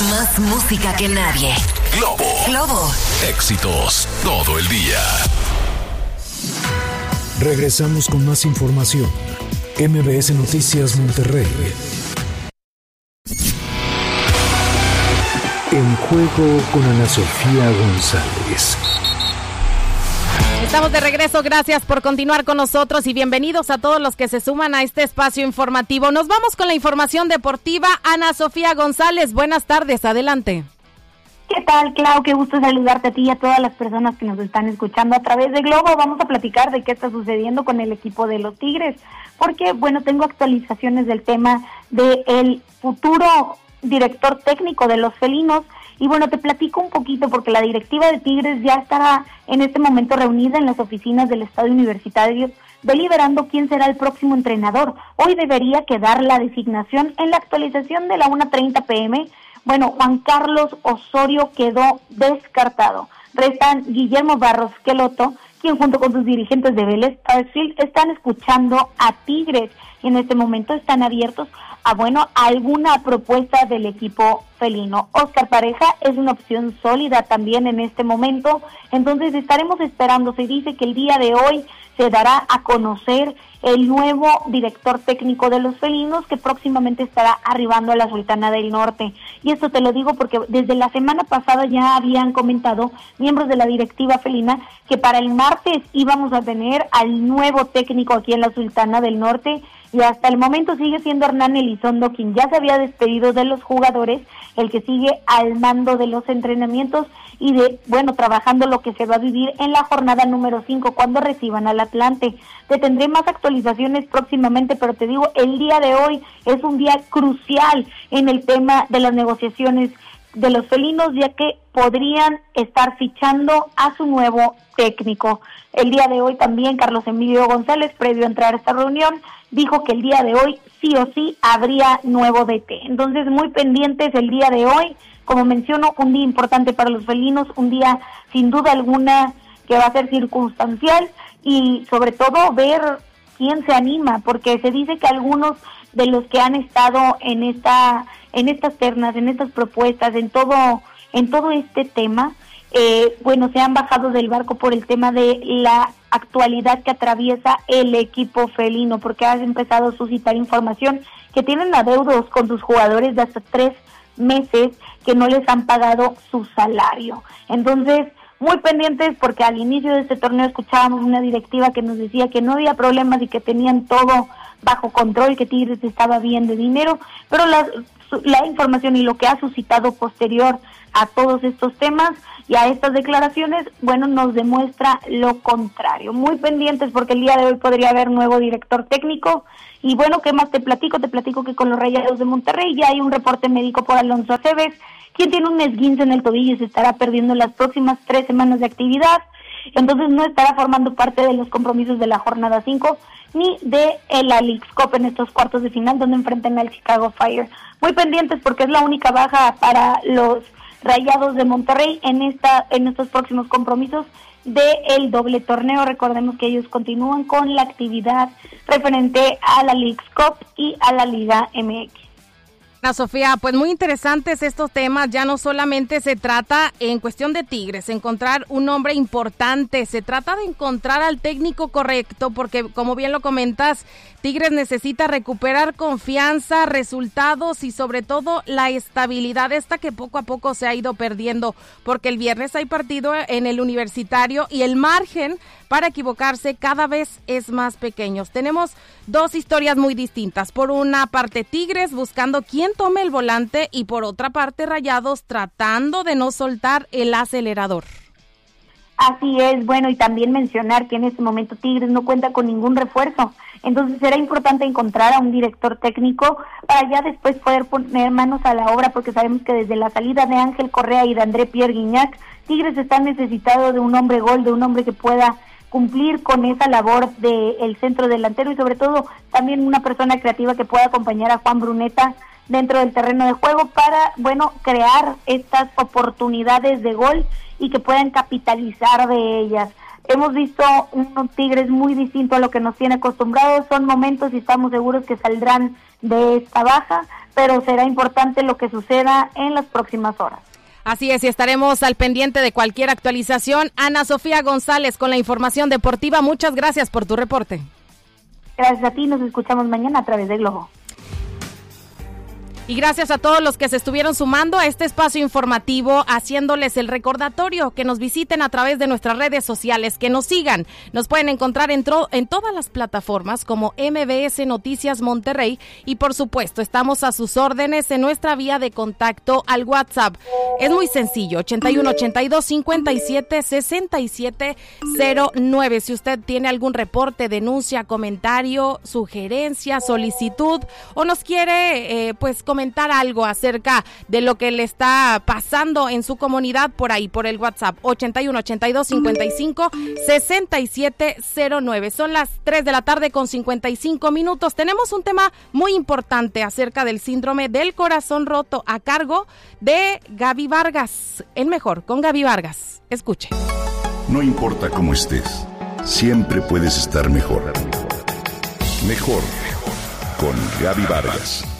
Más música que nadie. Globo. Éxitos todo el día. Regresamos con más información. MBS Noticias Monterrey. En juego con Ana Sofía González. Estamos de regreso, gracias por continuar con nosotros y bienvenidos a todos los que se suman a este espacio informativo. Nos vamos con la información deportiva. Ana Sofía González, buenas tardes, adelante. ¿Qué tal, Clau? Qué gusto saludarte a ti y a todas las personas que nos están escuchando a través de Globo. Vamos a platicar de qué está sucediendo con el equipo de los Tigres, porque, bueno, tengo actualizaciones del tema del futuro director técnico de los felinos. Y bueno, te platico un poquito porque la directiva de Tigres ya estará en este momento reunida en las oficinas del Estadio Universitario deliberando quién será el próximo entrenador. Hoy debería quedar la designación en la actualización de la 1:30 p.m. Bueno, Juan Carlos Osorio quedó descartado. Restan Guillermo Barros Queloto, quien junto con sus dirigentes de Vélez Sarsfield están escuchando a Tigres y en este momento están abiertos a alguna propuesta del equipo felino. Oscar Pareja es una opción sólida también en este momento, entonces estaremos esperando. Se dice que el día de hoy se dará a conocer el nuevo director técnico de los felinos que próximamente estará arribando a la Sultana del Norte. Y esto te lo digo porque desde la semana pasada ya habían comentado miembros de la directiva felina que para el martes íbamos a tener al nuevo técnico aquí en la Sultana del Norte, y hasta el momento sigue siendo Hernán Elizondo, quien ya se había despedido de los jugadores, el que sigue al mando de los entrenamientos y trabajando lo que se va a vivir en la jornada número 5 cuando reciban al Atlante. Te tendré más actualizaciones próximamente, pero te digo, el día de hoy es un día crucial en el tema de las negociaciones de los felinos, ya que podrían estar fichando a su nuevo técnico. El día de hoy también Carlos Emilio González, previo a entrar a esta reunión, dijo que el día de hoy sí o sí habría nuevo DT. Entonces, muy pendientes el día de hoy. Como menciono, un día importante para los felinos, un día sin duda alguna que va a ser circunstancial y sobre todo ver quién se anima, porque se dice que algunos de los que han estado en estas ternas, en estas propuestas, en todo este tema, se han bajado del barco por el tema de la actualidad que atraviesa el equipo felino, porque has empezado a suscitar información que tienen adeudos con sus jugadores de hasta 3 meses que no les han pagado su salario. Entonces, muy pendientes porque al inicio de este torneo escuchábamos una directiva que nos decía que no había problemas y que tenían todo bajo control, que Tigres estaba bien de dinero, pero la información y lo que ha suscitado posterior a todos estos temas y a estas declaraciones, nos demuestra lo contrario. Muy pendientes porque el día de hoy podría haber nuevo director técnico. Y ¿qué más te platico? Te platico que con los Rayados de Monterrey ya hay un reporte médico por Alonso Aceves, quien tiene un esguince en el tobillo y se estará perdiendo las próximas 3 semanas de actividad. Entonces no estará formando parte de los compromisos de la jornada 5 ni de la Leagues Cup en estos cuartos de final donde enfrentan al Chicago Fire. Muy pendientes porque es la única baja para los Rayados de Monterrey en estos próximos compromisos del doble torneo. Recordemos que ellos continúan con la actividad referente a la Leagues Cup y a la Liga MX. Ana Sofía, pues muy interesantes estos temas. Ya no solamente se trata en cuestión de Tigres, encontrar un hombre importante, se trata de encontrar al técnico correcto, porque como bien lo comentas, Tigres necesita recuperar confianza, resultados y sobre todo la estabilidad esta que poco a poco se ha ido perdiendo, porque el viernes hay partido en el Universitario y el margen para equivocarse cada vez es más pequeño. Tenemos 2 historias muy distintas. Por una parte, Tigres buscando quién tome el volante y por otra parte, Rayados tratando de no soltar el acelerador. Así es, y también mencionar que en este momento Tigres no cuenta con ningún refuerzo. Entonces será importante encontrar a un director técnico para ya después poder poner manos a la obra, porque sabemos que desde la salida de Ángel Correa y de André Pierre Guignac, Tigres está necesitado de un hombre gol, de un hombre que pueda cumplir con esa labor del centro delantero y sobre todo también una persona creativa que pueda acompañar a Juan Bruneta dentro del terreno de juego para, crear estas oportunidades de gol y que puedan capitalizar de ellas. Hemos visto unos Tigres muy distinto a lo que nos tiene acostumbrados, son momentos y estamos seguros que saldrán de esta baja, pero será importante lo que suceda en las próximas horas. Así es, y estaremos al pendiente de cualquier actualización. Ana Sofía González con la información deportiva. Muchas gracias por tu reporte. Gracias a ti, nos escuchamos mañana a través de Globo. Y gracias a todos los que se estuvieron sumando a este espacio informativo, haciéndoles el recordatorio que nos visiten a través de nuestras redes sociales, que nos sigan. Nos pueden encontrar en todas las plataformas como MBS Noticias Monterrey y por supuesto estamos a sus órdenes en nuestra vía de contacto al WhatsApp. Es muy sencillo, 81 82 57 67 09. Si usted tiene algún reporte, denuncia, comentario, sugerencia, solicitud o nos quiere comentar algo acerca de lo que le está pasando en su comunidad, por ahí, por el WhatsApp, 81 82 55 67 09. Son las 3 de la tarde con 55 minutos. Tenemos un tema muy importante acerca del síndrome del corazón roto a cargo de Gaby Vargas. El mejor, con Gaby Vargas. Escuche. No importa cómo estés, siempre puedes estar mejor. Mejor con Gaby Vargas.